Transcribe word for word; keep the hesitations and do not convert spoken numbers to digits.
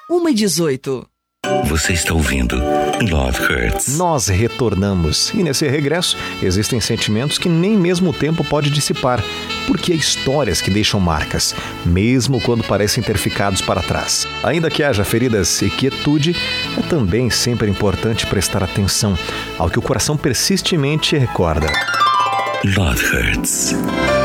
uma e dezoito. Você está ouvindo Love Hurts. Nós retornamos e nesse regresso existem sentimentos que nem mesmo o tempo pode dissipar, porque há histórias que deixam marcas, mesmo quando parecem ter ficado para trás. Ainda que haja feridas e quietude, é também sempre importante prestar atenção ao que o coração persistentemente recorda. Love Hurts.